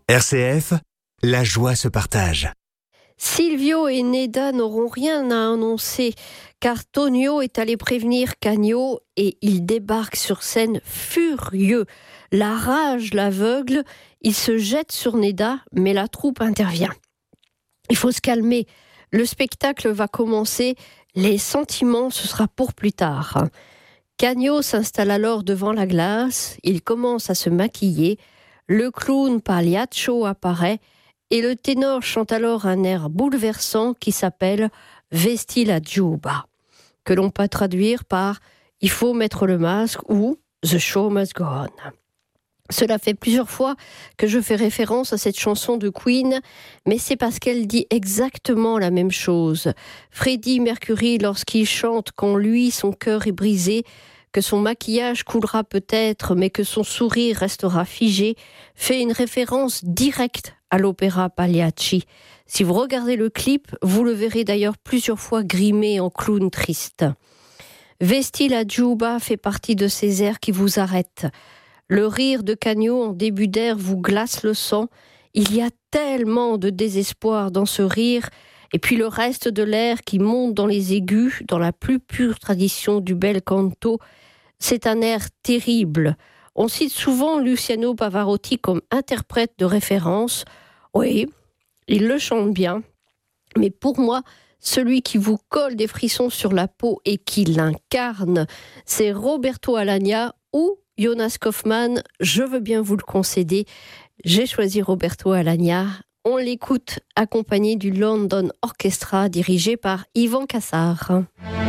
RCF, la joie se partage. Silvio et Neda n'auront rien à annoncer, car Tonio est allé prévenir Cagno et il débarque sur scène furieux. La rage l'aveugle, il se jette sur Neda, mais la troupe intervient. Il faut se calmer, le spectacle va commencer, les sentiments ce sera pour plus tard. Cagno s'installe alors devant la glace, il commence à se maquiller, le clown Pagliaccio apparaît, et le ténor chante alors un air bouleversant qui s'appelle « Vesti la giubba », que l'on peut traduire par « Il faut mettre le masque » ou « The show must go on ». Cela fait plusieurs fois que je fais référence à cette chanson de Queen, mais c'est parce qu'elle dit exactement la même chose. Freddie Mercury, lorsqu'il chante quand lui, son cœur est brisé, que son maquillage coulera peut-être, mais que son sourire restera figé, fait une référence directe à l'opéra Pagliacci. Si vous regardez le clip, vous le verrez d'ailleurs plusieurs fois grimé en clown triste. Vesti la giubba fait partie de ces airs qui vous arrêtent. Le rire de Cagno en début d'air vous glace le sang. Il y a tellement de désespoir dans ce rire. Et puis le reste de l'air qui monte dans les aigus, dans la plus pure tradition du bel canto, c'est un air terrible. On cite souvent Luciano Pavarotti comme interprète de référence. Oui, il le chante bien. Mais pour moi, celui qui vous colle des frissons sur la peau et qui l'incarne, c'est Roberto Alagna ou Jonas Kaufmann. Je veux bien vous le concéder. J'ai choisi Roberto Alagna. On l'écoute accompagné du London Orchestra dirigé par Ivan Cassar.